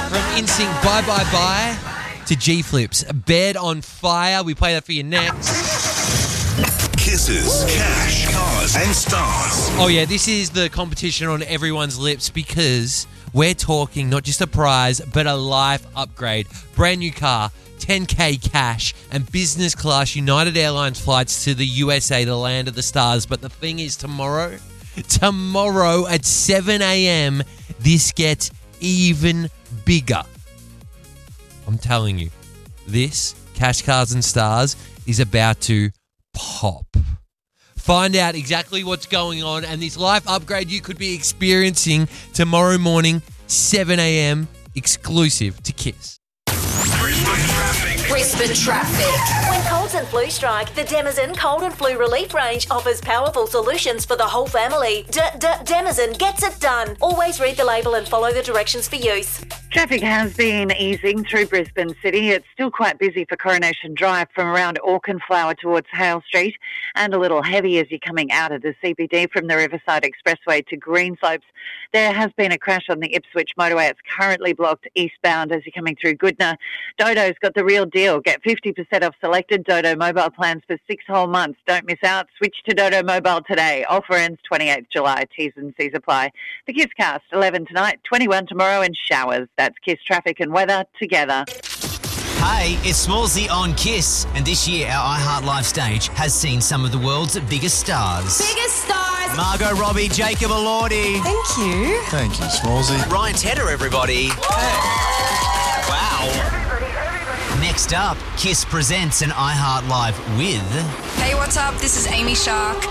From NSYNC, Bye Bye Bye to G-Flips. Bed on Fire. We play that for you next. Kisses, cash, cars, and stars. Oh yeah, this is the competition on everyone's lips because we're talking not just a prize, but a life upgrade. Brand new car, 10K cash, and business class United Airlines flights to the USA, the land of the stars. But the thing is, tomorrow at 7 a.m, this gets even bigger. I'm telling you, this Cash, Cars and Stars is about to pop. Find out exactly what's going on and this life upgrade you could be experiencing tomorrow morning, 7 a.m, exclusive to Kiss. Brisbane traffic. When colds and flu strike, the Denizen Cold and Flu Relief Range offers powerful solutions for the whole family. Denizen gets it done. Always read the label and follow the directions for use. Traffic has been easing through Brisbane City. It's still quite busy for Coronation Drive from around Auchenflower towards Hale Street, and a little heavy as you're coming out of the CBD from the Riverside Expressway to Greenslopes. There has been a crash on the Ipswich motorway. It's currently blocked eastbound as you're coming through Goodna. Dodo's got the real deal. Get 50% off selected Dodo mobile plans for 6 whole months. Don't miss out. Switch to Dodo Mobile today. Offer ends 28th July. T's and C's apply. The Kiss Cast, 11 tonight, 21 tomorrow, and showers. That's Kiss traffic and weather together. Hey, it's Smallsy on Kiss, and this year our iHeart Live stage has seen some of the world's biggest stars. Biggest stars. Margot Robbie, Jacob Elordi. Thank you. Thank you, Smallsy. Ryan Tedder, everybody. Hey. Wow. Next up, Kiss presents an iHeart Live with... Hey, what's up? This is Amy Shark.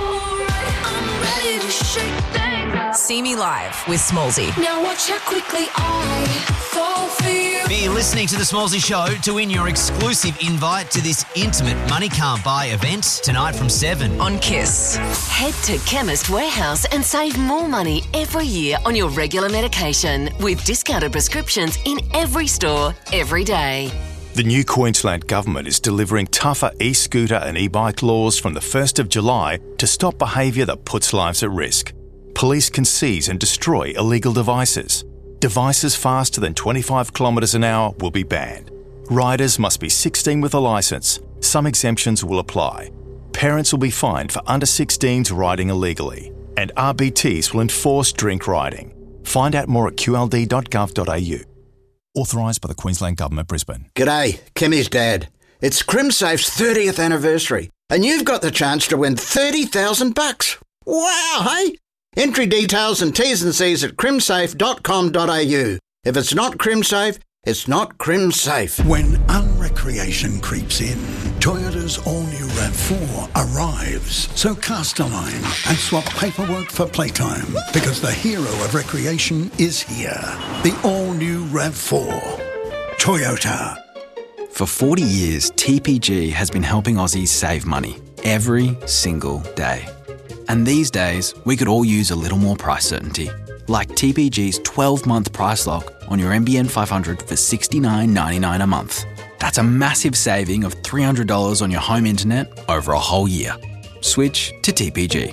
See me live with Smallsy. Now watch how quickly I fall for you. Be listening to The Smallsy Show to win your exclusive invite to this intimate Money Can't Buy event tonight from 7 On Kiss. Head to Chemist Warehouse and save more money every year on your regular medication with discounted prescriptions in every store, every day. The new Queensland Government is delivering tougher e-scooter and e-bike laws from the 1st of July to stop behaviour that puts lives at risk. Police can seize and destroy illegal devices. Devices faster than 25 kilometres an hour will be banned. Riders must be 16 with a licence. Some exemptions will apply. Parents will be fined for under 16s riding illegally. And RBTs will enforce drink riding. Find out more at qld.gov.au. Authorised by the Queensland Government, Brisbane. G'day, Kimmy's dad. It's CrimSafe's 30th anniversary, and you've got the chance to win $30,000. Wow, hey? Entry details and T's and C's at crimsafe.com.au. If it's not CrimSafe, it's not CrimSafe. When unrecreation creeps in, Toyota's all-new RAV4 arrives. So cast a line and swap paperwork for playtime, because the hero of recreation is here. The all-new RAV4. Toyota. For 40 years, TPG has been helping Aussies save money every single day. And these days, we could all use a little more price certainty. Like TPG's 12-month price lock on your NBN 500 for $69.99 a month. That's a massive saving of $300 on your home internet over a whole year. Switch to TPG.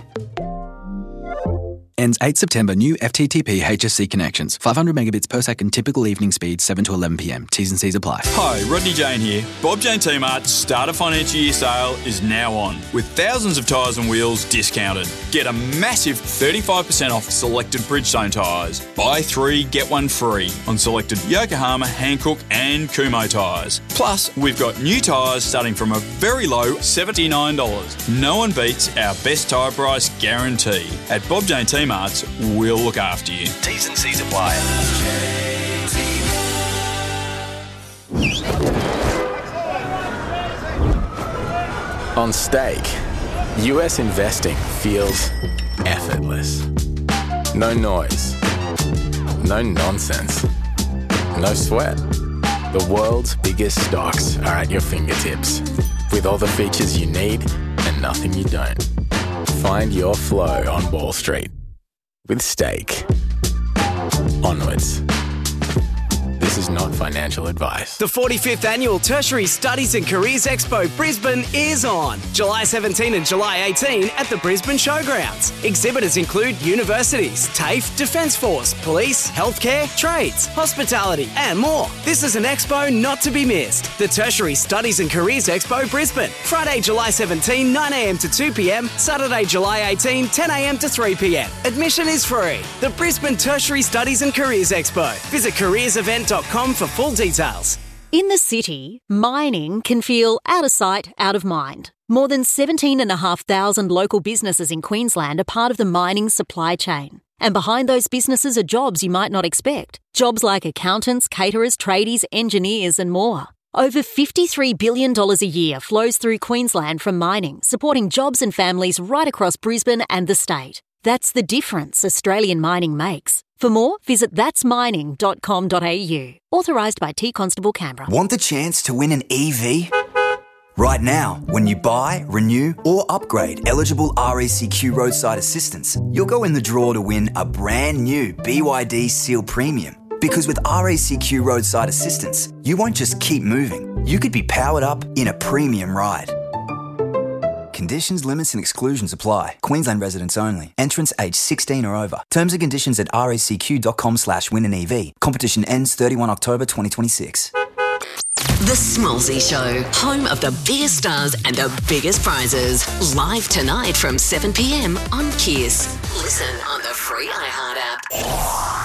Ends 8 September. New FTTP HSC connections. 500 megabits per second. Typical evening speed 7 to 11 p.m. T's and C's apply. Hi, Rodney Jane here. Bob Jane T-Mart's start of financial year sale is now on, with thousands of tyres and wheels discounted. Get a massive 35% off selected Bridgestone tyres. Buy 3, get 1 free on selected Yokohama, Hankook and Kumho tyres. Plus, we've got new tyres starting from a very low $79. No one beats our best tyre price guarantee. At Bob Jane T-Mart's, we'll look after you. T's and C's apply. On Stake, US investing feels effortless. No noise. No nonsense. No sweat. The world's biggest stocks are at your fingertips, with all the features you need and nothing you don't. Find your flow on Wall Street with Stake. Onwards. This is is not financial advice. The 45th Annual Tertiary Studies and Careers Expo Brisbane is on July 17 and July 18 at the Brisbane Showgrounds. Exhibitors include universities, TAFE, Defence Force, police, healthcare, trades, hospitality and more. This is an expo not to be missed. The Tertiary Studies and Careers Expo Brisbane. Friday, July 17, 9am to 2pm. Saturday, July 18, 10am to 3pm. Admission is free. The Brisbane Tertiary Studies and Careers Expo. Visit careersevent.com for full details. In the city, mining can feel out of sight, out of mind. More than 17,500 local businesses in Queensland are part of the mining supply chain. And behind those businesses are jobs you might not expect. Jobs like accountants, caterers, tradies, engineers and more. Over $53 billion a year flows through Queensland from mining, supporting jobs and families right across Brisbane and the state. That's the difference Australian mining makes. For more, visit thatsmining.com.au. Authorised by T Constable Canberra. Want the chance to win an EV? Right now, when you buy, renew or upgrade eligible RACQ roadside assistance, you'll go in the draw to win a brand new BYD Seal Premium. Because with RACQ roadside assistance, you won't just keep moving. You could be powered up in a premium ride. Conditions, limits and exclusions apply. Queensland residents only. Entrants aged 16 or over. Terms and conditions at racq.com/winanev. Competition ends 31 October 2026. The Smallsy Show, home of the biggest stars and the biggest prizes. Live tonight from 7pm on Kiss. Listen on the free iHeart app.